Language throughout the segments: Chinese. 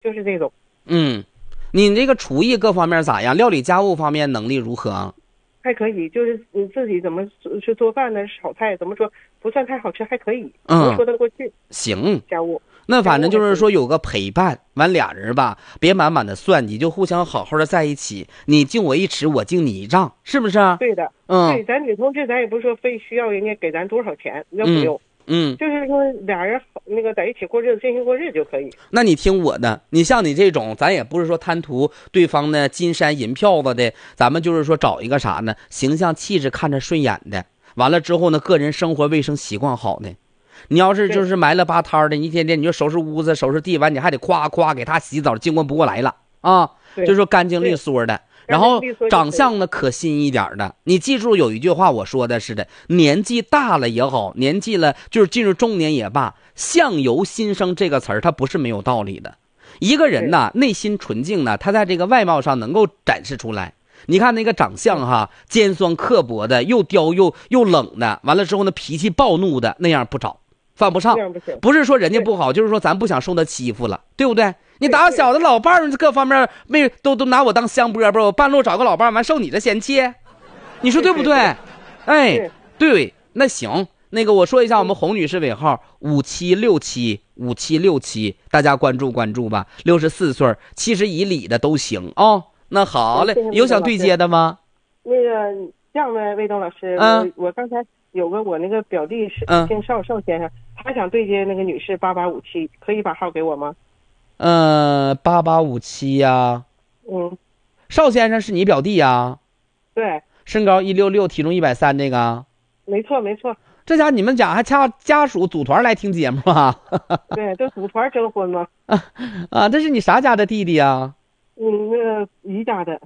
就是这种。 你这个厨艺各方面咋样？料理家务方面能力如何？ 还可以，就是你自己怎么去做饭呢？炒菜怎么说不算太好吃，还可以，能说得过去。 行， 家务那反正就是说有个陪伴，完俩人吧，别满满的算计，就互相好好的在一起，你敬我一尺，我敬你一丈，是不是？ 对的，对，咱女同志，咱也不是说非需要人家给咱多少钱，那不用。就是说俩人好那个在一起过日子，尽情过日子就可以。 那你听我的，你像你这种，咱也不是说贪图对方呢金山银票子的，咱们就是说找一个啥呢，形象气质看着顺眼的，完了之后呢，个人生活卫生习惯好的。你要是就是埋了吧摊的，一天天你就收拾屋子收拾地完，你还得夸夸给他洗澡，经过不过来了啊，就说干净利索的。然后长相呢可心一点的，你记住有一句话我说的是的，年纪大了也好，年纪了就是进入中年也罢，相由心生这个词儿它不是没有道理的。一个人呢内心纯净呢，他在这个外貌上能够展示出来。你看那个长相哈，尖酸刻薄的，又刁又冷的，完了之后呢脾气暴怒的，那样不找，犯不上。不是说人家不好，就是说咱不想受他欺负了，对不对？你打小的老伴儿各方面都拿我当香饽饽，我半路找个老伴儿完受你的嫌弃，你说对不对？哎，对，那行，那个我说一下我们洪女士尾号57675767，大家关注关注吧。64岁70以里的都行啊。那好嘞，有想对接的吗？ 那个这样的，魏东老师，我刚才有个我那个表弟是姓邵先生，他想对接那个女士8857，可以把号给我吗 ？8857呀。邵先生是你表弟呀？ 对。 身高166，体重130，那个。 没错没错。 这家你们还家属组团来听节目啊？ 对，都组团征婚吗？ 这是你啥家的弟弟啊？ 那个姨家的。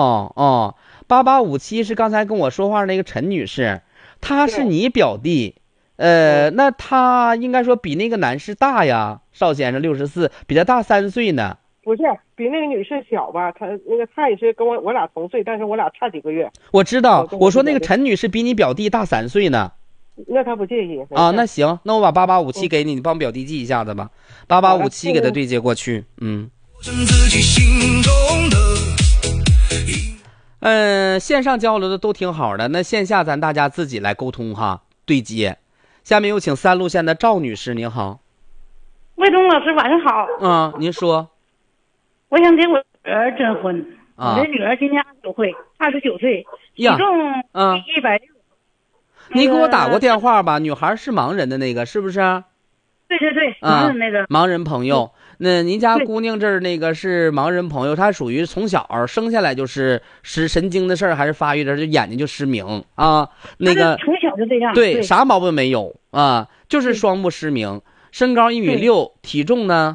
8857是刚才跟我说话那个陈女士，她是你表弟。那他应该说比那个男士大呀，邵先生64，比他大3岁呢。 不是，比那个女士小吧？他也是跟我俩同岁，但是我俩差几个月。 我知道，我说那个陈女士比你表弟大3岁呢。 那他不介意啊？那行，那我把8857给你，你帮表弟记一下子吧。8857给他对接过去。线上交流的都挺好的，那线下咱大家自己来沟通哈，对接。下面有请3路线的赵女士，您好。 魏忠老师晚上好。 您说。 我想给我女儿征婚。我的女儿今年29岁，体重160。 你给我打过电话吧？女孩是盲人的那个是不是？ 对，盲人那个。 盲人朋友，那您家姑娘这儿那个是盲人朋友，她属于从小生下来就是神经的事儿，还是发育的就眼睛就失明啊？那个从小就这样。 对，啥毛病没有啊？就是双目失明，身高1.6米，体重呢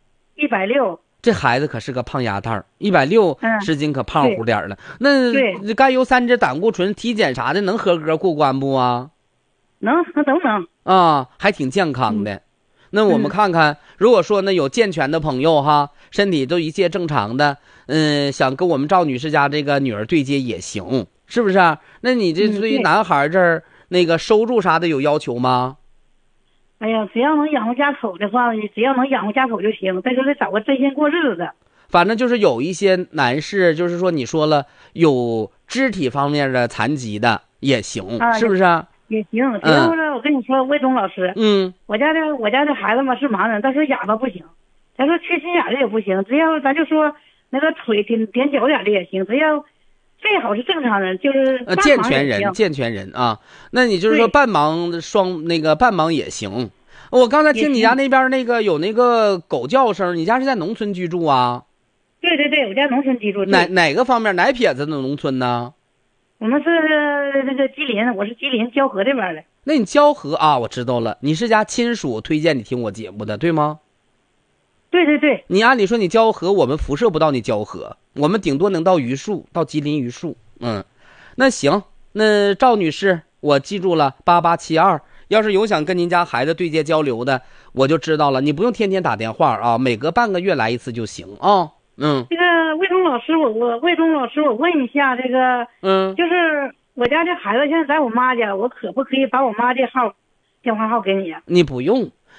？160。 这孩子可是个胖丫蛋，160斤可胖乎点了。那甘油3酯、胆固醇、体检啥的能合格过关不啊？ 能，那都能啊，还挺健康的。那我们看看，如果说呢有健全的朋友哈，身体都一切正常的，想跟我们赵女士家这个女儿对接也行，是不是啊？那你这对于男孩这儿那个收入啥的有要求吗？ 哎呀，只要能养活家口的话，只要能养活家口就行。再说得找个真心过日子。 反正就是有一些男士，就是说你说了有肢体方面的残疾的也行，是不是？ 也行。只要是我跟你说，魏忠老师，我家的孩子嘛是盲人，但是哑巴不行。咱说缺心眼的也不行，只要咱就说那个腿踮脚点的也行，只要最好是正常人，就是健全人啊。那你就是说半盲半盲也行。我刚才听你家那边那个有那个狗叫声，你家是在农村居住啊？ 对，我家农村居住。 哪个方面哪撇子的农村呢？ 我们是那个吉林，我是吉林蛟河这边的。 那你蛟河啊，我知道了，你是家亲属推荐你听我节目的，对吗？ 对。 你按理说你蛟河，我们辐射不到你蛟河，我们顶多能到榆树，到吉林榆树。那行，那赵女士，我记住了8872。要是有想跟您家孩子对接交流的，我就知道了。你不用天天打电话啊，每隔半个月来一次就行啊。 这个魏忠老师，我问一下，这个就是我家这孩子现在在我妈家，我可不可以把我妈这电话号给你啊？ 你不用，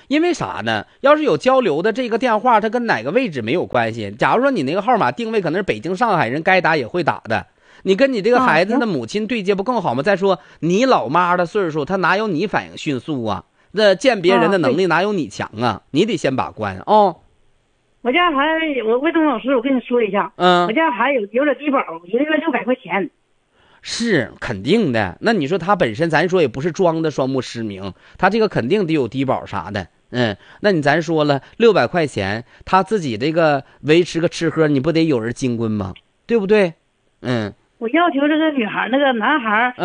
因为啥呢？要是有交流的这个电话，它跟哪个位置没有关系。假如说你那个号码定位可能是北京、上海人，该打也会打的。你跟你这个孩子的母亲对接不更好吗？再说你老妈的岁数，她哪有你反应迅速啊？那鉴别人的能力哪有你强啊？你得先把关哦。 我家孩子，我魏东老师，我跟你说一下，我家孩子有点低保，一个月600块钱。 是肯定的。那你说他本身，咱说也不是装的双目失明，他这个肯定得有低保啥的。那你咱说了600块钱，他自己这个维持个吃喝，你不得有人经棍吗？对不对？ 我要求这个女孩，那个男孩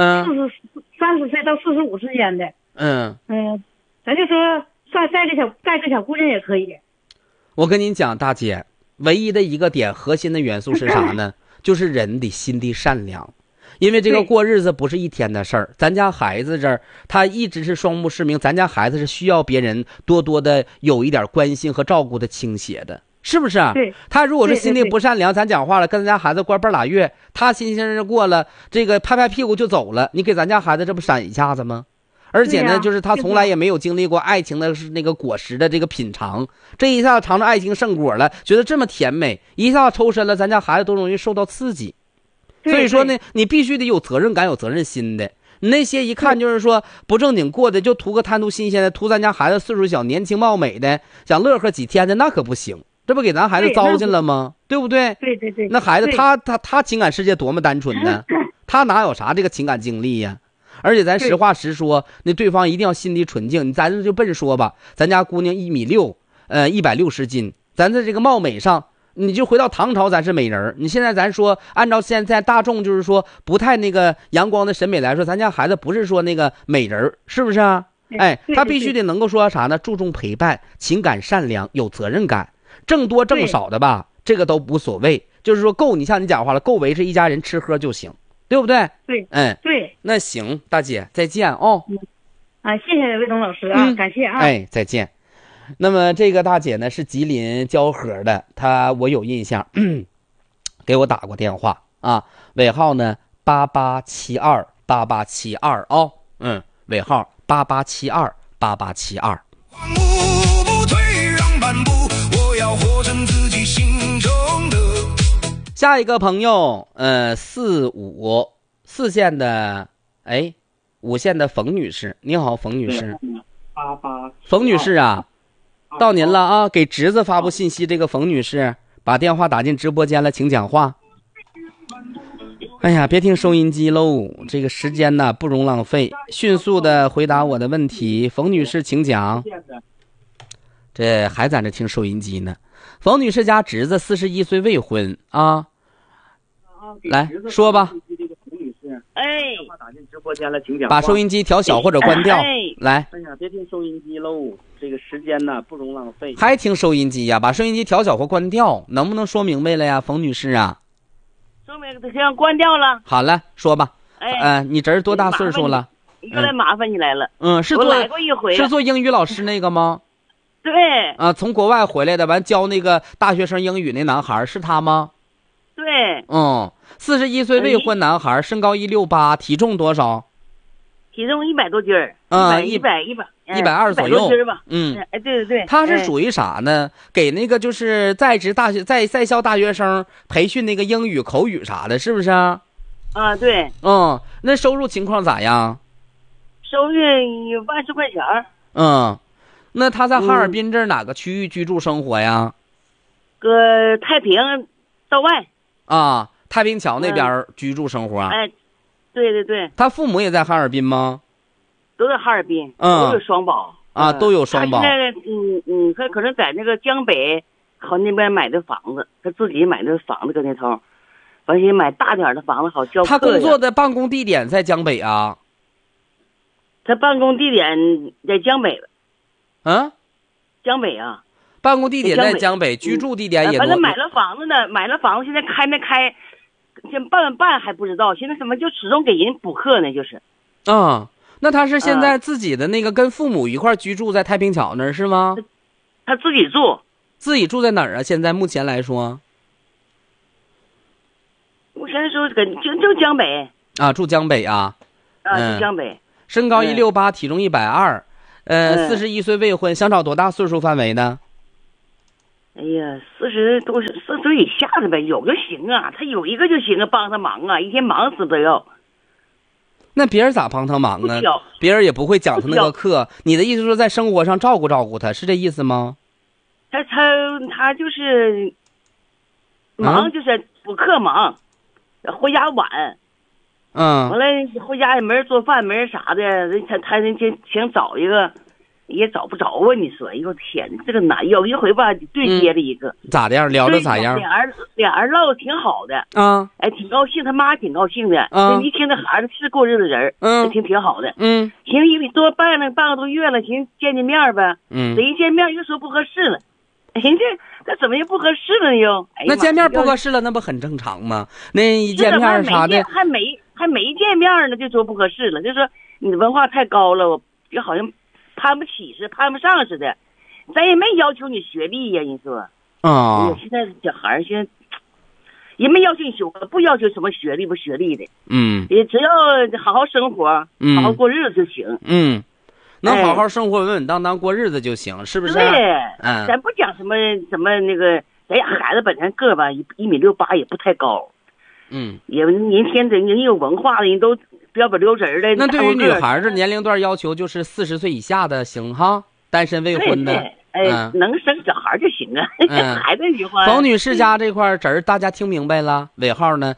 ，30岁到45之间的。咱就说带个小姑娘也可以。 我跟您讲，大姐，唯一的一个点，核心的元素是啥呢？就是人的心地善良。因为这个过日子不是一天的事儿，咱家孩子这儿他一直是双目失明，咱家孩子是需要别人多多的有一点关心和照顾的倾斜的，是不是啊？ 对。 他如果是心地不善良，咱讲话了，跟咱家孩子过半拉月，他新鲜日过了，这个拍拍屁股就走了，你给咱家孩子这不闪一下子吗？而且呢，就是他从来也没有经历过爱情的那个果实的这个品尝，这一下尝着爱情圣果了，觉得这么甜美，一下抽身了，咱家孩子都容易受到刺激。所以说呢，你必须得有责任感、有责任心的。你那些一看就是说不正经过的，就图个贪图新鲜的，图咱家孩子岁数小、年轻貌美的，想乐呵几天的，那可不行。这不给咱孩子糟践了吗？对不对？ 对。 那孩子他情感世界多么单纯呢？他哪有啥这个情感经历呀？而且咱实话实说，那对方一定要心地纯净。咱就笨说吧，咱家姑娘1.6米，160斤，咱在这个貌美上。你就回到唐朝，咱是美人。你现在咱说，按照现在大众就是说不太那个阳光的审美来说，咱家孩子不是说那个美人，是不是啊？他必须得能够说啥呢？注重陪伴，情感善良，有责任感，挣多挣少的吧，这个都无所谓。就是说够，你像你讲话了，够维持一家人吃喝就行，对不对？ 对。对。 那行，大姐再见哦。 谢谢魏东老师啊，感谢啊。 再见。那么这个大姐呢是吉林蛟河的，我有印象，给我打过电话啊，尾号呢88728872哦，尾号88728872。下一个朋友454线的5线的冯女士，你好，冯女士。冯女士啊，到您了啊！给侄子发布信息，这个冯女士把电话打进直播间了，请讲话。哎呀，别听收音机喽，这个时间呢不容浪费，迅速的回答我的问题。冯女士，请讲。这还在这听收音机呢。冯女士家侄子41岁未婚啊，来说吧。打进直播间了，请讲。把收音机调小或者关掉。来。哎呀，别听收音机喽，这个时间呢不容浪费。还听收音机呀？把收音机调小或关掉，能不能说明白了呀，冯女士啊？ 说明行，关掉了。 好了，说吧。你侄儿多大岁数了？ 又来麻烦你来了。 是我来过一回。 是做英语老师那个吗？ 对。 从国外回来的，完教那个大学生英语那男孩是他吗？ 对。 41岁未婚男孩，身高168，体重多少？ 体重100多斤儿。 120左右。 对。 他是属于啥呢？给那个就是在职大学在校大学生培训那个英语口语啥的，是不是啊？ 对。 那收入情况咋样？ 收入有80块钱。 那他在哈尔滨这哪个区域居住生活呀？ 搁太平道外。 太平桥那边居住生活。 对。 他父母也在哈尔滨吗？ 都在哈尔滨。都有双保。 都有双保。 他现在他可能在那个江北好那边买的房子，他自己买的房子搁那头，完了买大点的房子好教课。 他工作的办公地点在江北啊？ 他办公地点在江北。江北啊。 办公地点在江北，居住地点也。 反正买了房子呢，现在开没开？先办还不知道，现在怎么就始终给人补课呢？就是。 那他是现在自己的那个跟父母一块居住在太平桥那儿是吗？ 他自己住。 自己住在哪儿啊？现在目前来说。 我现在说就江北。 住江北啊。 就江北。 身高168，体重120， 41岁未婚，想找多大岁数范围呢？ 哎呀，40多40岁以下的呗，有就行啊，他有一个就行啊，帮他忙啊，一天忙死都要。 那别人咋帮他忙呢？别人也不会讲他那个课。你的意思说在生活上照顾照顾他，是这意思吗？ 他就是忙，就是补课忙，回家晚。完了回家也没人做饭，没人啥的，他人家想找一个。也找不着啊！你说，哎呦天，这个难。有一回吧，对接了一个， 咋的样？聊的咋样？ 俩人唠的挺好的啊， 哎，挺高兴，他妈挺高兴的。一听这孩子是过日子人，挺好的。行，因为多办了半个多月了，行，见面呗。这一见面又说不合适了，人家这怎么又不合适了呢？又那见面不合适了，那不很正常吗？那一见面啥的， 还没见面呢，就说不合适了，就说你的文化太高了，我就好像。攀不起似的，攀不上似的，咱也没要求你学历呀，你说现在小孩现在也没要求你学，不要求什么学历不学历的，也只要好好生活，好好过日子就行， 能好好生活稳稳当当过日子就行，是不是？ 对，咱不讲什么那个，咱家孩子本身个吧1.68米也不太高，也人有文化的人都。标本溜人的。 那对于女孩这年龄段要求就是40岁以下的行哈，单身未婚的， 能生小孩就行啊。孩子喜欢。 冯女士家这块大家听明白了，尾号呢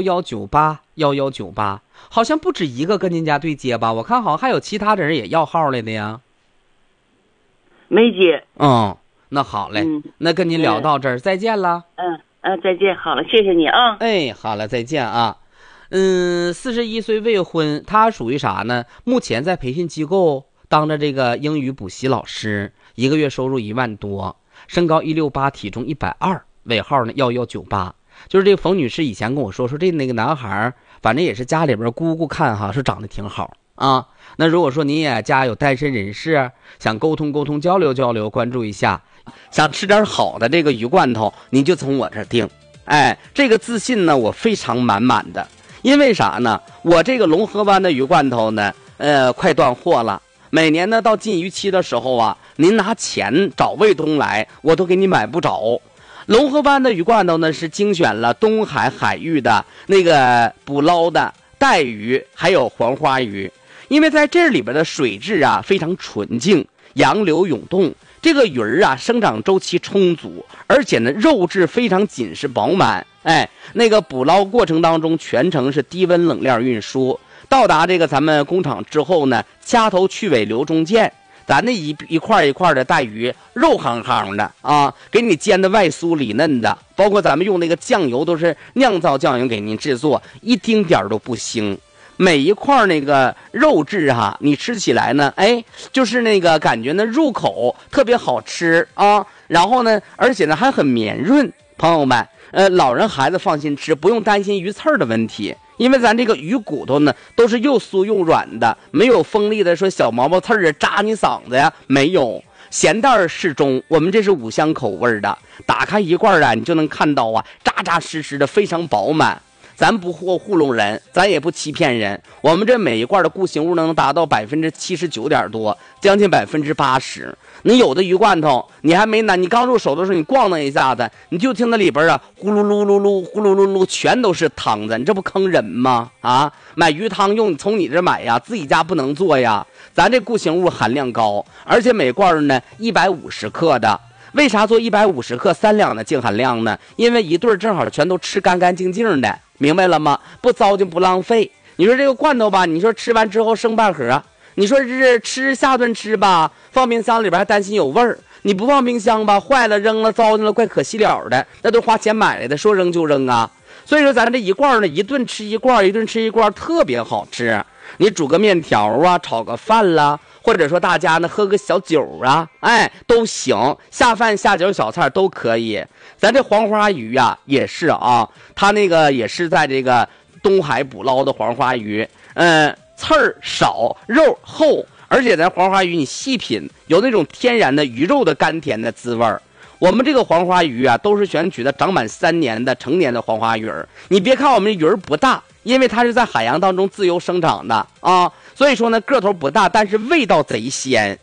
1198，好像不止一个跟您家对接吧？我看好像还有其他的人也要号来的呀。 没接。 那好嘞，那跟您聊到这儿，再见了。 再见，好了，谢谢你啊。 好了，再见啊。41岁未婚，他属于啥呢？目前在培训机构当着这个英语补习老师，一个月收入1万多，身高168，体重120，尾号呢1198。就是这个冯女士以前跟我说这那个男孩，反正也是家里边姑姑看哈，说长得挺好啊。那如果说你也家有单身人士，想沟通沟通、交流交流，关注一下，想吃点好的这个鱼罐头，您就从我这儿订。这个自信呢，我非常满满的。因为啥呢？我这个龙河湾的鱼罐头呢，快断货了。每年呢到禁渔期的时候啊，您拿钱找卫东来，我都给你买不着。龙河湾的鱼罐头呢是精选了东海海域的那个捕捞的带鱼，还有黄花鱼。因为在这里边的水质啊非常纯净，洋流涌动，这个鱼儿啊生长周期充足，而且呢肉质非常紧实饱满。那个捕捞过程当中全程是低温冷链运输，到达这个咱们工厂之后呢，掐头去尾留中间，咱那一块一块的带鱼肉夯夯的啊，给你煎的外酥里嫩的，包括咱们用那个酱油都是酿造酱油给您制作，一丁点都不腥。每一块那个肉质你吃起来呢，就是那个感觉呢入口特别好吃啊，然后呢，而且呢还很绵润，朋友们。老人孩子放心吃，不用担心鱼刺儿的问题，因为咱这个鱼骨头呢都是又酥又软的，没有锋利的说小毛毛刺儿扎你嗓子呀，没有，咸淡适中。我们这是5香口味的，打开一罐你就能看到扎扎实实的，非常饱满。咱不糊弄人，咱也不欺骗人，我们这每一罐的固形物能达到79%点多，将近80%。你有的鱼罐头，你还没拿，你刚入手的时候，你逛荡一下子，你就听那里边呼噜噜噜噜，呼噜噜噜，全都是汤子，你这不坑人吗？买鱼汤用从你这买呀，自己家不能做呀。咱这固形物含量高，而且每罐呢150克的。为啥做150克3两的净含量呢？因为一对正好全都吃干干净净的，明白了吗？不糟践不浪费。你说这个罐头吧，你说吃完之后剩半盒，你说是吃下顿吃吧，放冰箱里边还担心有味儿，你不放冰箱吧，坏了扔了糟践了，怪可惜了的，那都花钱买来的，说扔就扔啊。所以说咱这一罐呢，一顿吃一罐，一顿吃一罐，特别好吃。你煮个面条啊，炒个饭啦，或者说大家呢喝个小酒啊，都行，下饭下酒小菜都可以。咱这黄花鱼呀也是啊，它那个也是在这个东海捕捞的黄花鱼，刺儿少，肉厚，而且咱黄花鱼你细品，有那种天然的鱼肉的甘甜的滋味儿。我们这个黄花鱼啊，都是选取的长满3年的成年的黄花鱼儿。你别看我们鱼儿不大，因为它是在海洋当中自由生长的啊，所以说呢个头不大，但是味道贼鲜。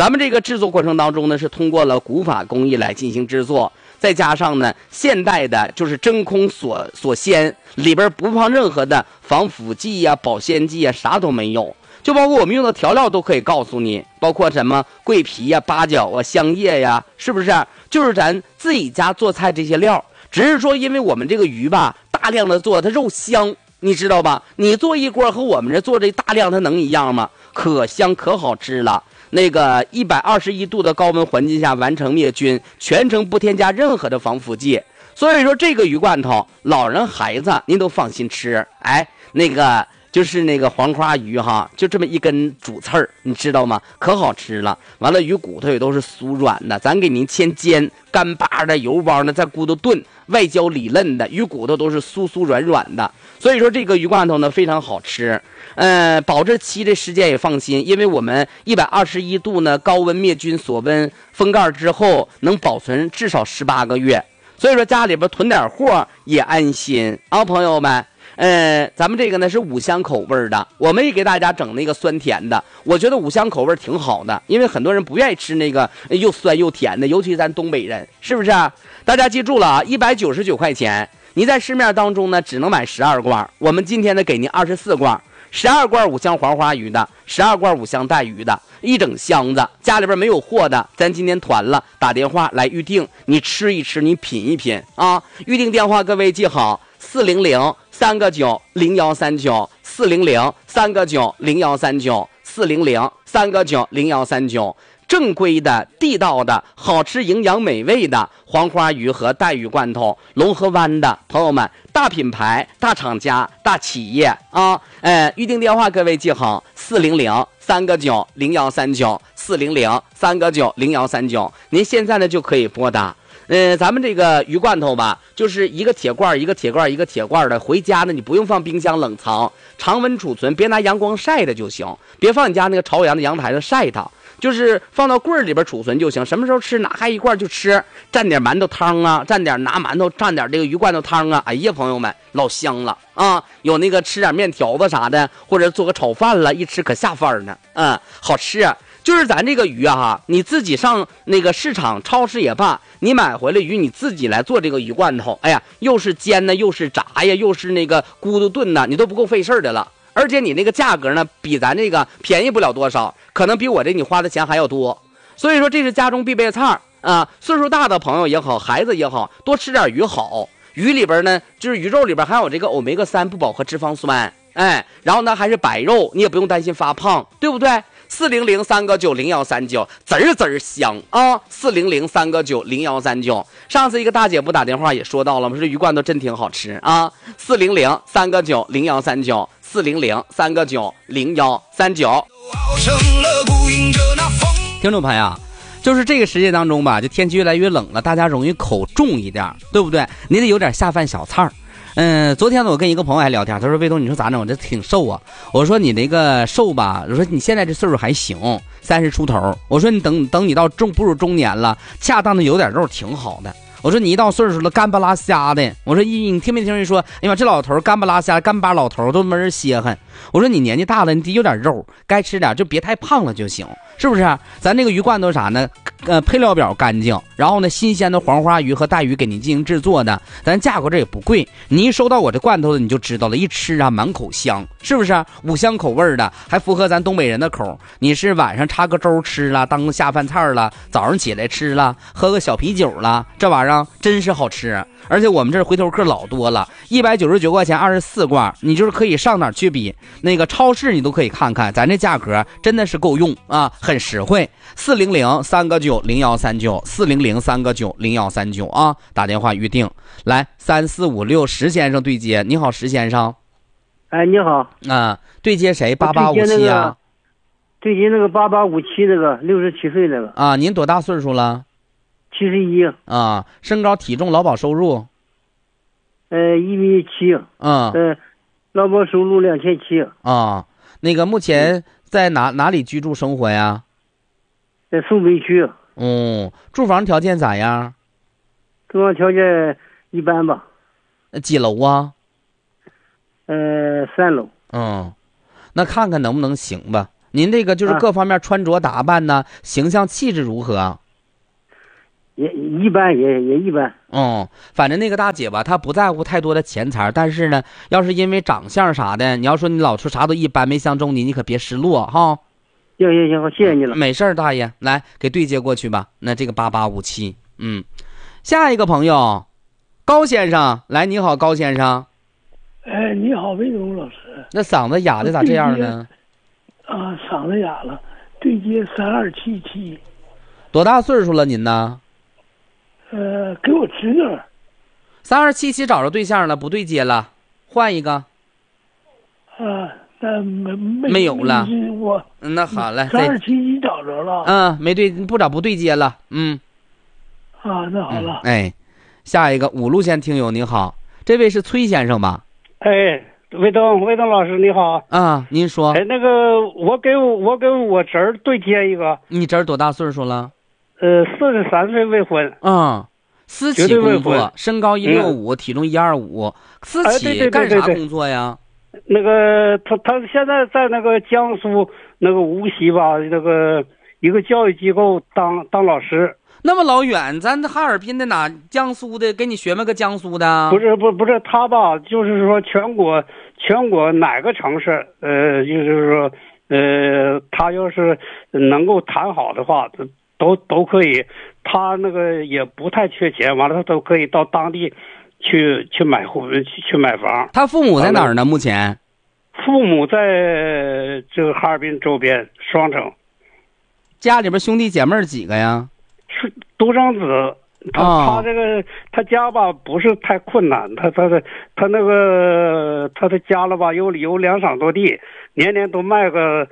咱们这个制作过程当中呢，是通过了古法工艺来进行制作，再加上呢现代的就是真空锁鲜，里边不放任何的防腐剂呀、保鲜剂呀，啥都没有。就包括我们用的调料都可以告诉你，包括什么桂皮呀、八角啊、香叶呀，是不是？就是咱自己家做菜这些料，只是说因为我们这个鱼吧，大量的做它肉香，你知道吧？你做一锅和我们这做这大量它能一样吗？可香可好吃了。那个121度的高温环境下完成灭菌，全程不添加任何的防腐剂。所以说这个鱼罐头，老人孩子您都放心吃。哎，那个就是那个黄花鱼哈，就这么一根主刺儿，你知道吗？可好吃了。完了，鱼骨头也都是酥软的，咱给您先煎，干巴的、油包的，在骨头炖，外焦里嫩的，鱼骨头都是酥酥软软的。所以说这个鱼罐头呢非常好吃。保质期的时间也放心，因为我们121度呢高温灭菌锁温封盖之后，能保存至少18个月。所以说家里边囤点货也安心啊，朋友们。咱们这个呢是五香口味的，我们也给大家整那个酸甜的。我觉得五香口味挺好的，因为很多人不愿意吃那个又酸又甜的，尤其咱东北人，是不是？大家记住了啊，199块钱，你在市面当中呢只能买12罐，我们今天呢给您24罐，12罐五香黄花鱼的，12罐五香带鱼的，一整箱子。家里边没有货的，咱今天团了，打电话来预定，你吃一吃，你品一品啊。预定电话各位记好，400-3个9-0139，400-3个9-0139，400-3个9-0139，正规的、地道的、好吃、营养、美味的黄花鱼和带鱼罐头，龙河湾的朋友们，大品牌、大厂家、大企业啊！预定电话各位记好，400-3个9-0139，400-3个9-0139，您现在呢就可以拨打。咱们这个鱼罐头吧，就是一个铁罐一个铁罐一个铁罐的，回家呢你不用放冰箱冷藏，常温储存，别拿阳光晒的就行，别放你家那个朝阳的阳台上晒它，就是放到柜里边储存就行，什么时候吃拿开一罐就吃，蘸点馒头汤啊，蘸点拿馒头蘸点这个鱼罐头汤啊，哎呀朋友们老香了啊！有那个吃点面条子啥的，或者做个炒饭了，一吃可下饭呢，好吃啊！就是咱这个鱼啊，你自己上那个市场超市也罢，你买回来鱼你自己来做这个鱼罐头，哎呀，又是煎呢，又是炸呀，又是那个咕嘟炖呢，你都不够费事的了。而且你那个价格呢，比咱这个便宜不了多少，可能比我这你花的钱还要多。所以说这是家中必备菜啊，岁数大的朋友也好，孩子也好，多吃点鱼好。鱼里边呢，就是鱼肉里边含有这个欧米伽3不饱和脂肪酸，然后呢还是白肉，你也不用担心发胖，对不对？400-3个9-0139，滋儿滋儿香啊！400-3个9-0139。上次一个大姐不打电话也说到了吗？说鱼罐头真挺好吃啊！400-3个9-0139，400-3个9-0139。听众朋友，就是这个时节当中吧，就天气越来越冷了，大家容易口重一点，对不对？你得有点下饭小菜儿。昨天呢，我跟一个朋友还聊天，他说：“魏东，你说咋整？我这挺瘦啊。”我说：“你那个瘦吧，我说你现在这岁数还行，30出头。我说你等你到步入中年了，恰当的有点肉挺好的。我说你一到岁数了，干巴拉瞎的。我说你听没听人说？哎呀妈，这老头干巴拉瞎，干巴老头都没人稀罕。我说你年纪大了，你得有点肉，该吃点就别太胖了就行，是不是？咱这个鱼罐头啥呢？配料表干净，然后呢，新鲜的黄花鱼和带鱼给您进行制作的，咱价格这也不贵。你一收到我这罐头的，你就知道了，一吃啊满口香，是不是？五香口味的，还符合咱东北人的口。你是晚上插个粥吃了，当个下饭菜了，早上起来吃了，喝个小啤酒了，这玩意儿真是好吃。而且我们这回头客老多了，199块钱24罐，你就是可以上哪儿去比那个超市，你都可以看看，咱这价格真的是够用啊，很实惠。400-3个9-0139，400-3个9-0139啊，打电话预定。来3456石先生对接，你好，石先生。 哎，你好啊，对接谁？8857啊？ 对接那个8857那个67岁那个啊，您多大岁数了 ？71 啊，身高体重劳保收入 ？1.7米啊， 劳保收入2700 啊。那个目前在哪里居住生活呀？ 在宋北区。 住房条件咋样？ 住房条件一般吧。 几楼啊？ 3楼。 那看看能不能行吧。 您这个就是各方面穿着打扮呢，形象气质如何？ 也一般，也一般。 反正那个大姐吧，她不在乎太多的钱财，但是呢，要是因为长相啥的，你要说你老说啥都一般，没相中你，你可别失落哈。 行，谢谢你了。 没事儿，大爷，来给对接过去吧。那这个8857，下一个朋友，高先生，来，你好，高先生。 哎，你好，魏东老师。 那嗓子哑的咋这样呢？ 嗓子哑了。对接3277。 多大岁数了您呢？ 给我侄女。 3277找着对象了，不对接了，换一个。 那没有了。那好了 ，3277找着了。 不对接了。 那好了。 下一个5路线听友您好，这位是崔先生吧？ 魏东老师你好。 您说。 那个我给我侄儿对接一个。 你侄儿多大岁数了 ？43岁未婚。 私企工作，身高165，体重125。私企干啥工作呀？ 那个他现在在那个江苏那个无锡吧，那个一个教育机构当老师。 那么老远，咱哈尔滨的哪？江苏的，给你学么个江苏的？ 不是他吧，就是说全国哪个城市，就是说他要是能够谈好的话，都可以。他那个也不太缺钱，完了他都可以到当地去买房。 他父母在哪儿呢？目前， 父母在这个哈尔滨周边双城。 家里边兄弟姐妹几个呀？ 是独生子。他这个他家吧不是太困难，他那个他的家了吧有2晌多地，年都卖个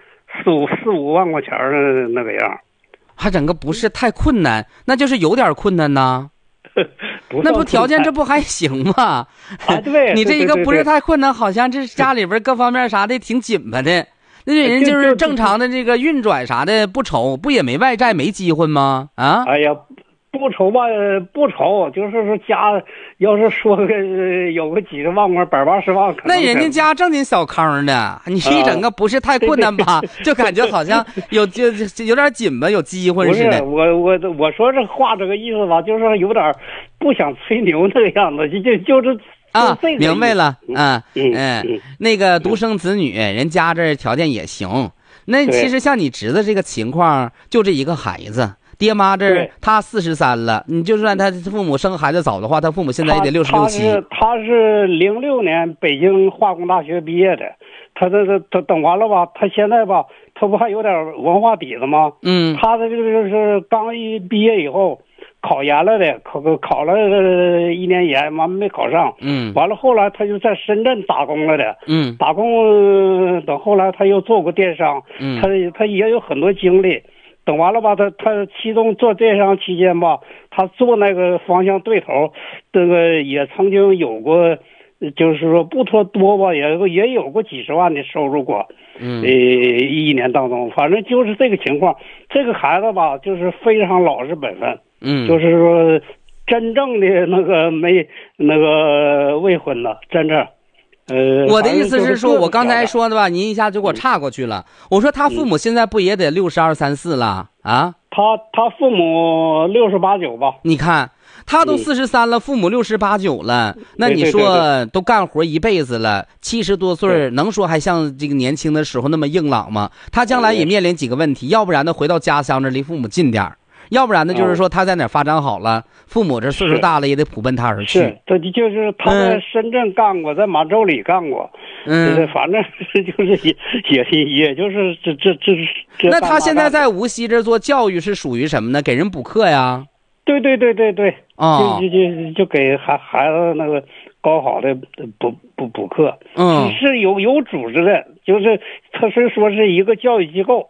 4、5万块钱的那个样。 还整个不是太困难，那就是有点困难呢。那不条件这不还行吗？ 对， 你这一个不是太困难，好像这家里边各方面啥的挺紧巴的。那人就是正常的这个运转啥的不愁，不也没外债没机会吗？ 哎呀，不愁吧，不愁，就是说家要是说个有个几十万块180万， 那人家家正经小康的，你一整个不是太困难吧？就感觉好像就有点紧吧，有机会似的。 我说这话这个意思吧，就是有点不想吹牛那个样子，就是明白了。那个独生子女，人家这条件也行。那其实像你侄子这个情况，就这一个孩子。爹妈这他43了，你就算他父母生孩子早的话，他父母现在也得66、7。 他是06年北京化工大学毕业的，他等完了吧，他现在吧，他不还有点文化底子吗？他的就是刚一毕业以后考研了的，考了1年研，完没考上。完了后来他就在深圳打工了的。打工等后来他又做过电商。他也有很多经历。等完了吧，他其中做电商期间吧，他做那个方向对头，这个也曾经有过，就是说不说多吧，也有过几十万的收入过。1年当中，反正就是这个情况。这个孩子吧，就是非常老实本分。就是说真正的那个没那个未婚的，真正。 我的意思是说，我刚才说的吧，您一下就给我岔过去了。我说他父母现在不也得62、64了啊？ 他父母68、9吧。 你看他都43了，父母68、9了，那你说都干活一辈子了，70多岁能说还像这个年轻的时候那么硬朗吗？他将来也面临几个问题，要不然呢回到家乡这离父母近点，要不然呢就是说他在哪发展好了，父母这岁数大了也得普奔他而去。 是，这就是他在深圳干过，在满洲里干过。反正就是也就是这。 那他现在在无锡这做教育是属于什么呢？给人补课呀？ 对。就给孩子那个高考的补课。是有组织的，就是他是说是一个教育机构。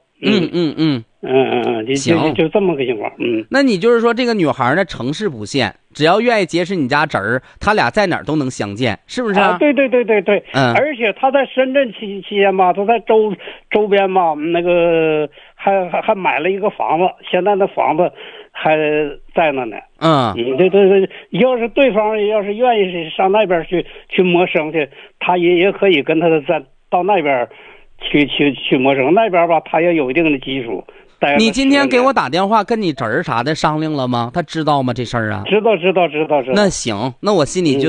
行， 就这么个情况。 那你就是说这个女孩呢，城市不限，只要愿意结识你家侄儿，他俩在哪儿都能相见，是不是？ 对。而且他在深圳期间嘛，他在周边嘛，那个还买了一个房子，现在那房子还在那呢。对，要是对方要是愿意上那边去谋生去，他也可以跟他到那边去陌生那边吧，他也有一定的基础。 你今天给我打电话跟你侄儿啥的商量了吗？他知道吗这事儿啊？ 知道。 那行，那我心里就